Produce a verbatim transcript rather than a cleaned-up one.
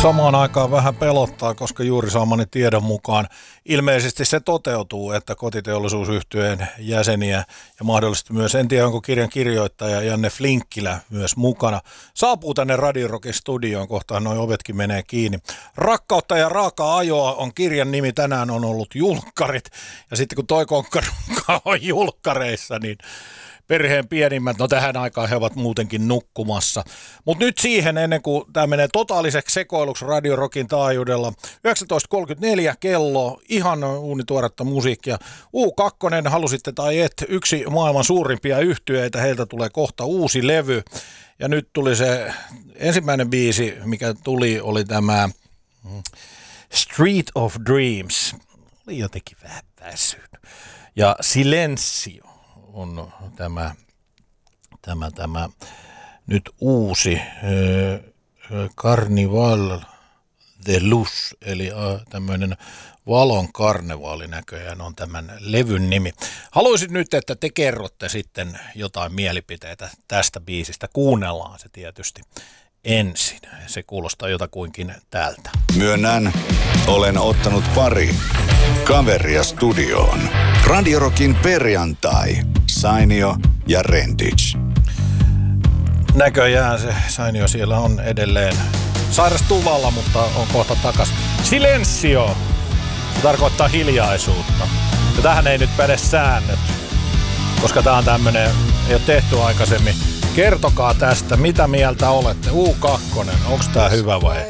Samaan aikaan vähän pelottaa, koska juuri saamani tiedon mukaan ilmeisesti se toteutuu, että Kotiteollisuusyhtyeen jäseniä ja mahdollisesti myös, en tiedä onko kirjan kirjoittaja Janne Flinkkilä myös mukana, saapuu tänne Radio Rockin studioon, kohtaan noi ovetkin menee kiinni. Rakkautta ja raakaa ajoa on kirjan nimi, tänään on ollut julkkarit ja sitten kun toi konkkarukka on julkkareissa, niin perheen pienimmät, no tähän aikaan he ovat muutenkin nukkumassa. Mutta nyt siihen, ennen kuin tämä menee totaaliseksi sekoiluksi Radio Rockin taajuudella, yhdeksäntoista kolmekymmentäneljä kello, ihan uunituoretta musiikkia. U kaksi, halusitte tai et, yksi maailman suurimpia yhtyeitä, heiltä tulee kohta uusi levy. Ja nyt tuli se ensimmäinen biisi, mikä tuli, oli tämä Street of Dreams. Oli jotenkin vähän väsynyt. Ja Silenzio on tämä, tämä, tämä nyt uusi äh, Carnival de Luz, eli äh, tämmöinen valon karnevaali näköjään on tämän levyn nimi. Haluaisin nyt, että te kerrotte sitten jotain mielipiteitä tästä biisistä. Kuunnellaan se tietysti ensin. Se kuulostaa jotakuinkin tältä. Myönnän, olen ottanut pari kaveria studioon. Radio Rockin perjantai. Sainio ja Renditch. Näköjään se Sainio siellä on edelleen sairastuvalla, mutta on kohta takas. Silenzio! Se tarkoittaa hiljaisuutta. Ja tähän ei nyt päde säännöt, koska tää on tämmönen, ei ole tehty aikaisemmin. Kertokaa tästä, mitä mieltä olette. U kaksi, onks tää hyvä vai